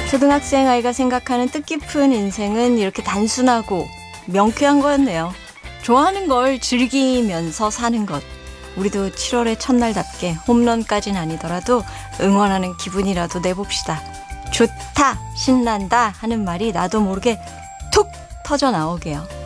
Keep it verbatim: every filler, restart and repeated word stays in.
초등학생 아이가 생각하는 뜻깊은 인생은 이렇게 단순하고 명쾌한 거였네요. 좋아하는 걸 즐기면서 사는 것. 우리도 칠월의 첫날답게 홈런까지는 아니더라도 응원하는 기분이라도 내봅시다. 좋다, 신난다 하는 말이 나도 모르게 툭 터져 나오게요.